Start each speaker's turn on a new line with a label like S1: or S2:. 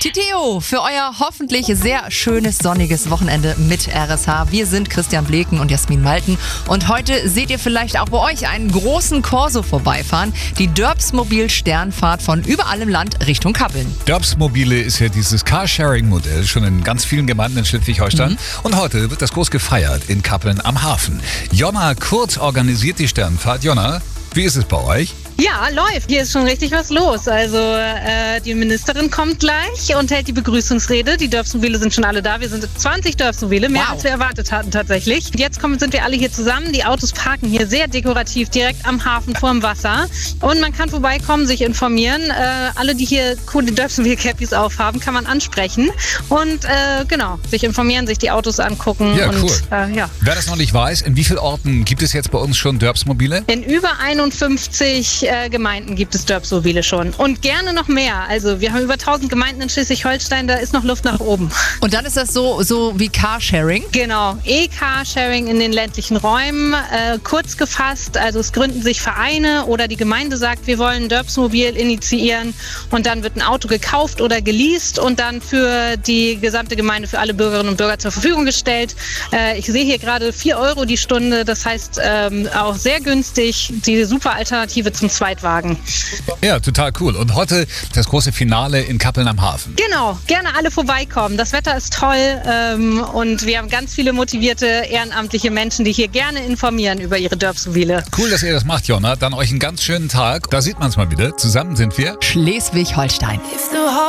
S1: Titeo für euer hoffentlich sehr schönes sonniges Wochenende mit RSH. Wir sind Christian Bleken und Jasmin Malten und heute seht ihr vielleicht auch bei euch einen großen Corso vorbeifahren. Die Dörpsmobil-Sternfahrt von überall im Land Richtung Kappeln.
S2: Dörpsmobile ist ja dieses Carsharing-Modell schon in ganz vielen Gemeinden in Schleswig-Holstein. Und heute wird das groß gefeiert in Kappeln am Hafen. Jonna Kurz organisiert die Sternfahrt. Jonna, wie ist es bei euch?
S3: Ja, läuft. Hier ist schon richtig was los. Also die Ministerin kommt gleich und hält die Begrüßungsrede. Die Dörpsmobile sind schon alle da. Wir sind 20 Dörpsmobile, mehr als wir erwartet hatten tatsächlich. Jetzt sind wir alle hier zusammen. Die Autos parken hier sehr dekorativ direkt am Hafen vorm Wasser. Und man kann vorbeikommen, sich informieren. Alle, die hier coole Dörpsmobile-Cappies aufhaben, kann man ansprechen. Und sich informieren, sich die Autos angucken.
S2: Ja,
S3: und,
S2: cool. Wer das noch nicht weiß, in wie vielen Orten gibt es jetzt bei uns schon Dörpsmobile?
S3: In über 51 Gemeinden gibt es Dörpsmobile schon. Und gerne noch mehr. Also wir haben über 1000 Gemeinden in Schleswig-Holstein, da ist noch Luft nach oben.
S1: Und dann ist das so wie Carsharing?
S3: Genau, E-Carsharing in den ländlichen Räumen. Kurz gefasst, also es gründen sich Vereine oder die Gemeinde sagt, wir wollen ein Dörpsmobil initiieren und dann wird ein Auto gekauft oder geleast und dann für die gesamte Gemeinde, für alle Bürgerinnen und Bürger zur Verfügung gestellt. Ich sehe hier gerade 4 Euro die Stunde, das heißt auch sehr günstig, die super Alternative zum Zweitwagen.
S2: Ja, total cool. Und heute das große Finale in Kappeln am Hafen.
S3: Genau, gerne alle vorbeikommen. Das Wetter ist toll und wir haben ganz viele motivierte ehrenamtliche Menschen, die hier gerne informieren über ihre Dörpsmobile.
S2: Cool, dass ihr das macht, Jonna. Dann euch einen ganz schönen Tag. Da sieht man es mal wieder. Zusammen sind wir
S1: Schleswig-Holstein.